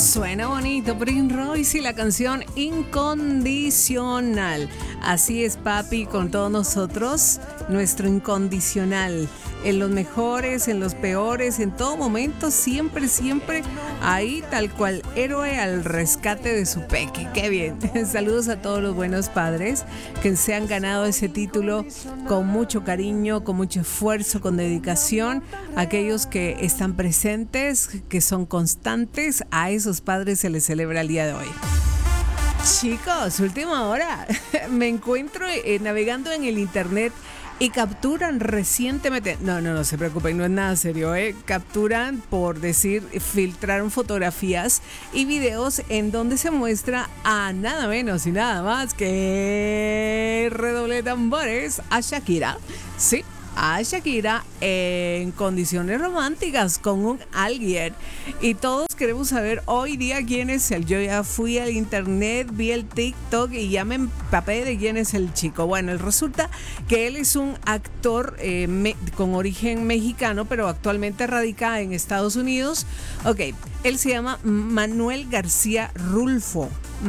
Suena bonito, Prince Royce y la canción Incondicional. Así es, papi, con todos nosotros, nuestro incondicional. En los mejores, en los peores, en todo momento, siempre, siempre ahí, tal cual, héroe al rescate de su peque. ¡Qué bien! Saludos a todos los buenos padres que se han ganado ese título con mucho cariño, con mucho esfuerzo, con dedicación. Aquellos que están presentes, que son constantes, a esos padres se les celebra el día de hoy. Chicos, última hora. Me encuentro navegando en el internet y capturan recientemente, no se preocupen, no es nada serio, capturan, por decir, filtraron fotografías y videos en donde se muestra a nada menos y nada más que, redoble de tambores, a Shakira, sí, a Shakira en condiciones románticas con un alguien, y todos queremos saber hoy día quién es él. Yo ya fui al internet, vi el TikTok y ya me empapé de quién es el chico. Bueno, resulta que él es un actor con origen mexicano, pero actualmente radica en Estados Unidos. Ok, él se llama Manuel García Rulfo.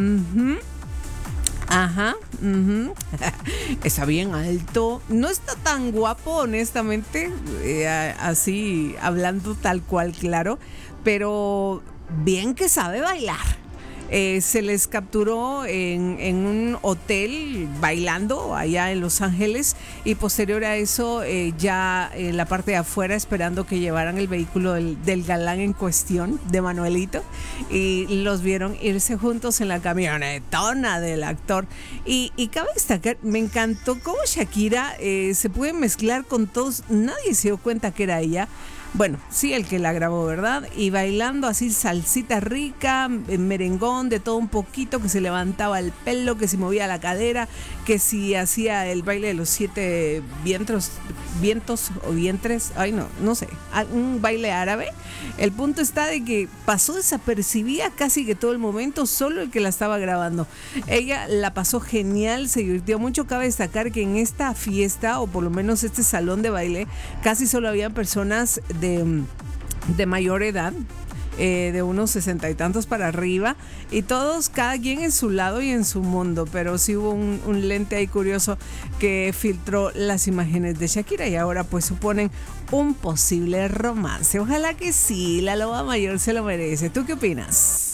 Ajá. Está bien alto, no está tan guapo, honestamente, así hablando tal cual, claro, pero bien que sabe bailar. Se les capturó en un hotel bailando allá en Los Ángeles, y posterior a eso ya en la parte de afuera esperando que llevaran el vehículo del galán en cuestión, de Manuelito, y los vieron irse juntos en la camionetona del actor. Y cabe destacar, me encantó cómo Shakira se puede mezclar con todos, nadie se dio cuenta que era ella. Bueno, sí, el que la grabó, ¿verdad? Y bailando así salsita rica, merengón, de todo un poquito, que se levantaba el pelo, que si movía la cadera, que si hacía el baile de los 7 vientos o vientres, no sé, un baile árabe. El punto está de que pasó desapercibida casi que todo el momento, solo el que la estaba grabando. Ella la pasó genial, se divirtió mucho. Cabe destacar que en esta fiesta, o por lo menos este salón de baile, casi solo había personas de mayor edad, de unos 60 y tantos para arriba, y todos, cada quien en su lado y en su mundo, pero sí hubo un lente ahí curioso que filtró las imágenes de Shakira, y ahora pues suponen un posible romance. Ojalá que sí, la loba mayor se lo merece. ¿Tú qué opinas?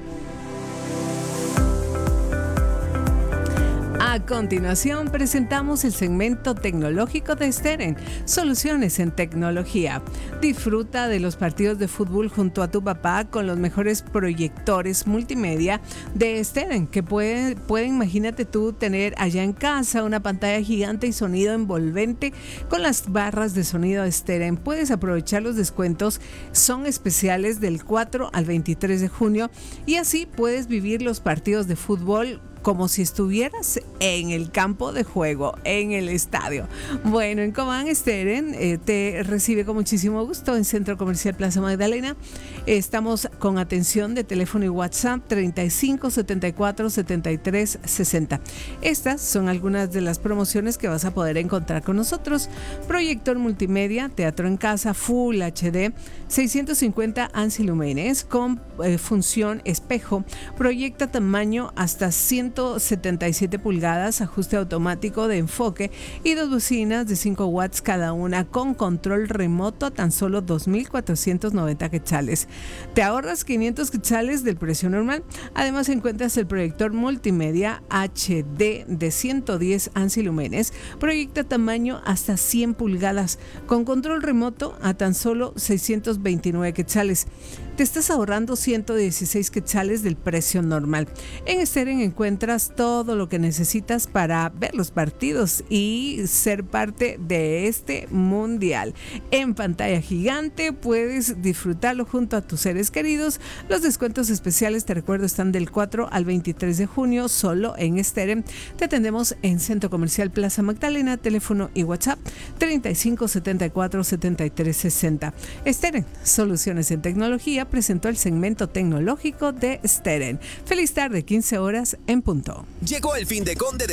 A continuación presentamos el segmento tecnológico de Steren, soluciones en tecnología. Disfruta de los partidos de fútbol junto a tu papá con los mejores proyectores multimedia de Steren, que puede, imagínate tú, tener allá en casa una pantalla gigante y sonido envolvente con las barras de sonido de Steren. Puedes aprovechar los descuentos, son especiales del 4 al 23 de junio, y así puedes vivir los partidos de fútbol como si estuvieras en el campo de juego, en el estadio. Bueno, en Cobán Steren te recibe con muchísimo gusto en Centro Comercial Plaza Magdalena. Estamos con atención de teléfono y WhatsApp 35 74 73 60. Estas son algunas de las promociones que vas a poder encontrar con nosotros. Proyector multimedia, teatro en casa, Full HD, 650 ANSI lúmenes con función espejo, proyecta tamaño hasta 177 pulgadas, ajuste automático de enfoque y 2 bocinas de 5 watts cada una con control remoto a tan solo 2,490 quetzales. Te ahorras 500 quetzales del precio normal. Además encuentras el proyector multimedia HD de 110 ANSI lúmenes, proyecta tamaño hasta 100 pulgadas con control remoto a tan solo 629 quetzales. Te estás ahorrando 116 quetzales del precio normal. En Steren encuentras todo lo que necesitas para ver los partidos y ser parte de este mundial. En pantalla gigante puedes disfrutarlo junto a tus seres queridos. Los descuentos especiales, te recuerdo, están del 4 al 23 de junio solo en Steren. Te atendemos en Centro Comercial Plaza Magdalena, teléfono y WhatsApp 35 74 73 60. Steren, soluciones en tecnología, presentó el segmento tecnológico de Steren. Feliz tarde, 15 horas en punto. Llegó el fin de Conde